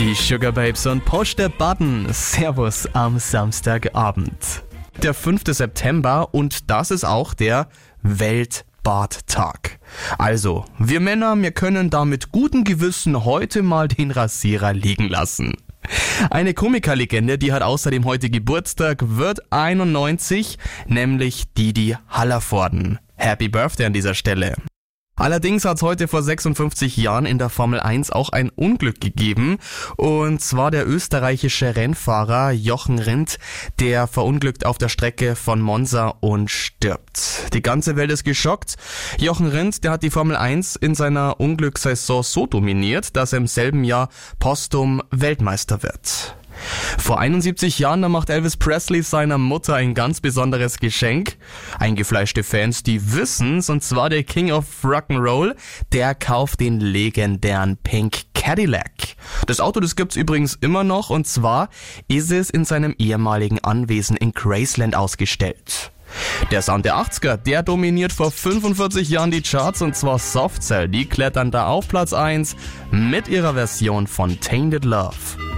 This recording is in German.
Die Sugar Babes und Push the Button. Servus am Samstagabend. Der 5. September und das ist auch der Weltbarttag. Also, wir Männer, wir können da mit gutem Gewissen heute mal den Rasierer liegen lassen. Eine Komikerlegende, die hat außerdem heute Geburtstag, wird 91, nämlich Didi Hallervorden. Happy Birthday an dieser Stelle. Allerdings hat es heute vor 56 Jahren in der Formel 1 auch ein Unglück gegeben. Und zwar der österreichische Rennfahrer Jochen Rindt, der verunglückt auf der Strecke von Monza und stirbt. Die ganze Welt ist geschockt. Jochen Rindt, der hat die Formel 1 in seiner Unglückssaison so dominiert, dass er im selben Jahr posthum Weltmeister wird. Vor 71 Jahren, da macht Elvis Presley seiner Mutter ein ganz besonderes Geschenk. Eingefleischte Fans, die wissen's, und zwar der King of Rock'n'Roll, der kauft den legendären Pink Cadillac. Das Auto, das gibt's übrigens immer noch, und zwar ist es in seinem ehemaligen Anwesen in Graceland ausgestellt. Der Sound der 80er, der dominiert vor 45 Jahren die Charts, und zwar Soft Cell, die klettern da auf Platz 1 mit ihrer Version von Tainted Love.